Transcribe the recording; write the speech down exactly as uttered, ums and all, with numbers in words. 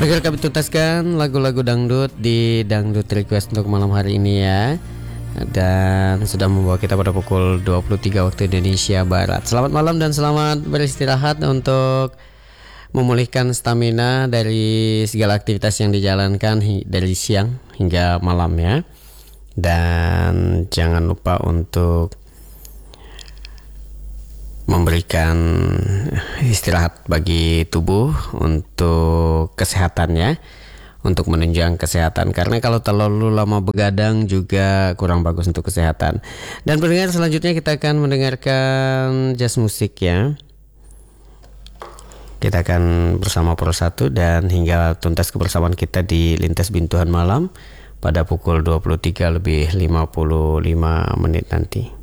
Pendengar, kami tuntaskan lagu-lagu dangdut di Dangdut Request untuk malam hari ini ya. Dan sudah membawa kita pada pukul dua puluh tiga waktu Indonesia Barat. Selamat malam dan selamat beristirahat untuk memulihkan stamina dari segala aktivitas yang dijalankan hi- dari siang hingga malam ya. Dan jangan lupa untuk memberikan istirahat bagi tubuh untuk kesehatannya, untuk menunjang kesehatan, karena kalau terlalu lama begadang juga kurang bagus untuk kesehatan. Dan pendengar, selanjutnya kita akan mendengarkan jazz musik ya. Kita akan bersama Pro satu dan hingga tuntas kebersamaan kita di Lintas Bintuhan Malam pada pukul dua puluh tiga lebih lima puluh lima menit nanti.